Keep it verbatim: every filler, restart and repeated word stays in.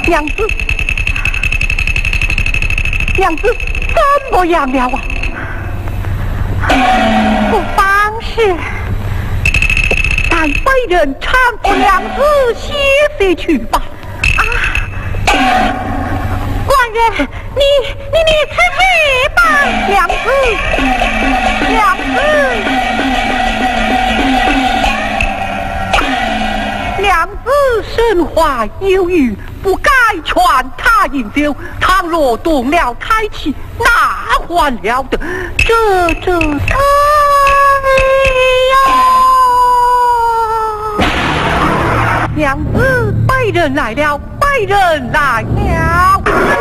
娘子，娘子怎么样了啊？不妨事，带百人搀扶娘子歇息去吧。啊，官人，你你你去去吧，娘子，娘子。娘子身怀有余，不该劝他饮酒。倘若动了胎气，那还了得？这这哎呀！娘子，百人来了，百人来了。